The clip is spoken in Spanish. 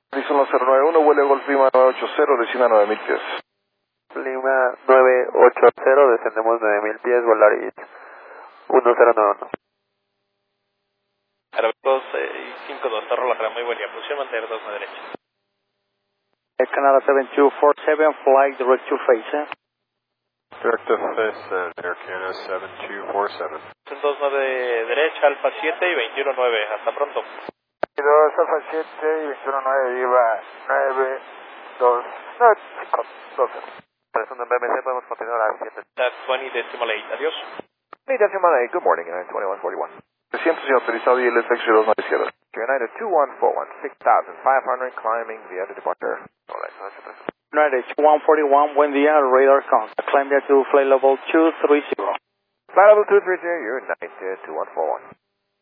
Horizon 091, vuelo Golf Lima 980, descienda 9000 pies. Lima 980, descendemos 9000 pies, Volaris 1091. Aeropuertos 52, Torre La Gran, muy buen día, posición mantener 2 a derecha. Canada 7247, flight direct to face. Direct to face, Air Canada 7247. 29 derecha, Alfa 7 y 219, hasta pronto. 2 Alfa 7 y 219, Viva 9, 2, 9, 5, 12. Presentando en BMC, podemos continuar a 7. That's 20 decimal 8, adiós. Decimal 8, good morning, United 2141. 300 y autorizado y LFX 2 a izquierda. United 2141, 6500, climbing via the departure. United 141, buen día, radar contact. Climb to flight level 230. Flight level 230, United 2141.